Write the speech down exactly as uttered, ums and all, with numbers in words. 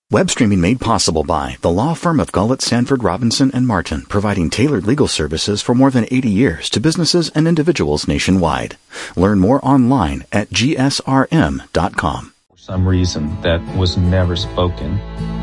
Web streaming made possible by the law firm of Gullett, Sanford, Robinson, and Martin, providing tailored legal services for more than eighty years to businesses and individuals nationwide. Learn more online at G S R M dot com. For some reason that was never spoken.